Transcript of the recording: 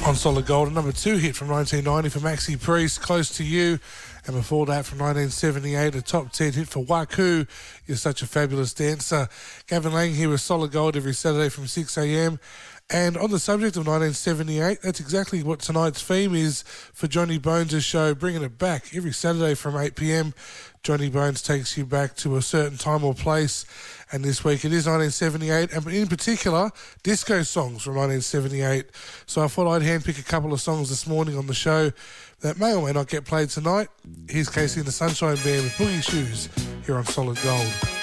On Solid Gold, a number 2 hit from 1990 for Maxi Priest, Close to You. And before that, from 1978, a top 10 hit for Waku, You're Such a Fabulous Dancer. Gavin Lang here with Solid Gold every Saturday from 6am. And on the subject of 1978, that's exactly what tonight's theme is for Johnny Bones' show, bringing it back every Saturday from 8pm. Johnny Bones takes you back to a certain time or place, and this week it is 1978, and in particular, disco songs from 1978. So I thought I'd handpick a couple of songs this morning on the show that may or may not get played tonight. Here's Casey and the Sunshine Band with Boogie Shoes here on Solid Gold.